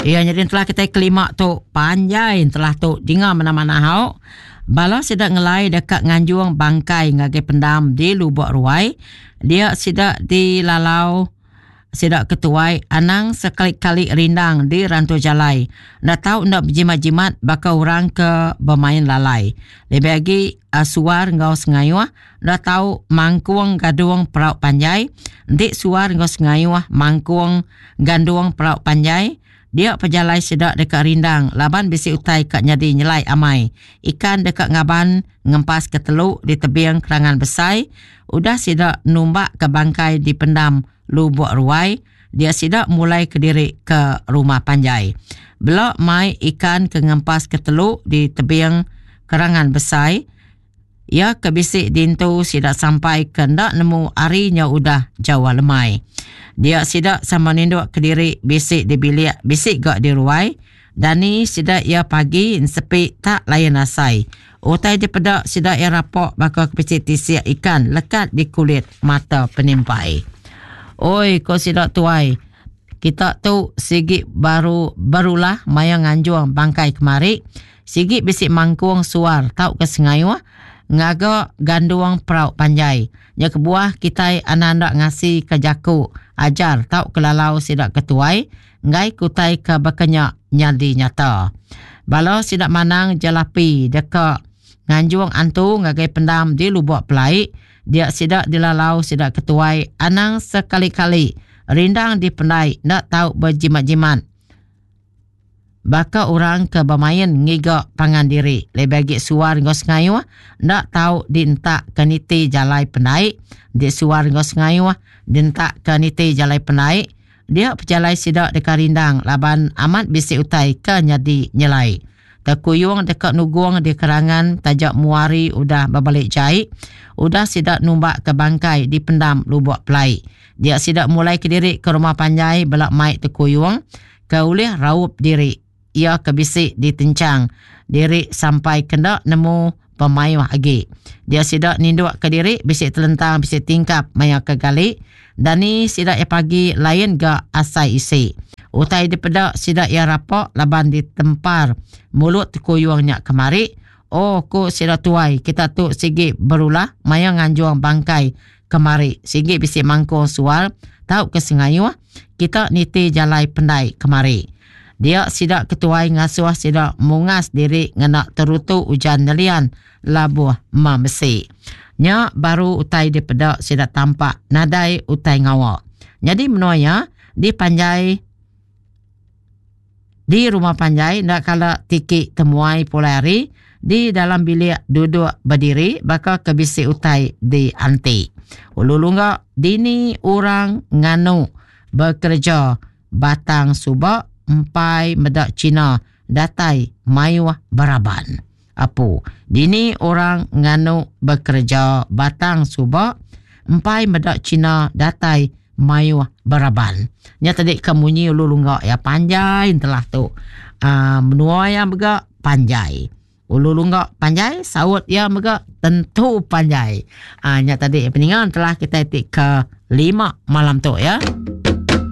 Ya, jadi telah kita kelima tu panjai telah tu dengar mana-mana hau. Bala sidak ngelai dekat nganjuang bangkai ngagai pendam di Lubuk Ruai. Dia sidak di lalau sidak ketuai anang sekali-kali rindang di Rantu Jalai. Ndak tahu ndak berjimat-jimat bakal orang ke bermain lalai. Lebih lagi suar ngau sengayuah. Ndak tahu mangkuang gaduang perauk panjai. Ndik suar ngau sengayuah mangkuang ganduang perauk panjai. Dia pejalai sedak dekat rindang. Laban bisi utai kat nyadi nyelai amai. Ikan dekat ngaban ngempas ke teluk di tebing kerangan besai. Udah sedak numbak ke bangkai di pendam Lubuk Ruai. Dia sedak mulai ke diri ke rumah panjai. Belok mai ikan ke ngempas ke teluk di tebing kerangan besai. Ya kebisik dintu sedak sampai ke ndak nemu harinya udah jawa lemai. Dia sidak sama ninduk ke diri bisik di bilik, bisik gak di ruai. Dan ni sidak ia pagi sepi tak layan asai. Utai di pedak sidak ia rapok bakal kebisik tisiak ikan lekat di kulit mata penimpai. Oi, kau sidak tuai. Kita tu sigi barulah maya nganjuang bangkai kemari. Sigi bisik mangkuang suar tau ke sengayuah. Ngaga ganduang perauk panjai. Ya kebuah kita ananda ngasi ke jaku. Ajar tau kelalau sidak ketuai. Ngai kutai ke bakanya nyadi nyata. Bala sidak manang jalapi dekat nganjuang antu ngagai pendam di Lubuk Pelai. Dia sidak dilalau sidak ketuai. Anang sekali-kali rindang di pendai. Nak tahu berjimat-jimat. Baka orang ke bermain ngigak pangan diri. Lebih bagi suar ngos ngayuah. Ndak tahu dintak ke niti jalai penaik. Di suar ngos ngayuah. Dintak ke niti jalai penaik. Dia pejalai sidak dekat rindang. Laban amat bisik utai ke nyadi nyelai. Terkuyung dekat nuguang di kerangan. Tajak muari udah berbalik jahit. Udah sidak numbak ke bangkai di pendam Lubuk Pelai. Dia sidak mulai ke diri ke rumah panjai. Belak maik terkuyung. Keulih raup diri. Ia kebisik ditencang diri sampai kendak nemu pemayuh lagi. Dia sidak ninduk ke diri, bisik telentang, bisik tingkap maya ke gali. Dan ni sidak ia pagi lain gak asai isi. Utai di pedak sidak ia rapok laban ditempar mulut kuyuangnya kemari. Oh, ku sidak tuai. Kita tu sigi berulah maya nganjuang bangkai kemari. Sigi bisik mangkung sual. Tahu ke sengayuah. Kita niti jalai pendai kemari. Dia sidak ketuai ngasuh sidak mungas diri ngenak terutu hujan nelian labuh mamesi. Nya baru utai di pedak sidak tampak nadai utai ngawak. Jadi menuaya di panjai di rumah panjai nak kala tiki temuai polari di dalam bilik duduk berdiri bakal kebisi utai di anti. Ululunga dini orang nganu bekerja batang subak empai medak Cina datai mayuah baraban. Apu dini orang nganu bekerja batang subak empai medak Cina datai mayuah baraban. Nya tadi kemunyi ulu lunga ya panjai telah tu. Menua yang begak panjai. Ulu lunga panjai saut ya begak tentu panjai. Nya tadi peningan telah kita etik ke 5 malam tu ya.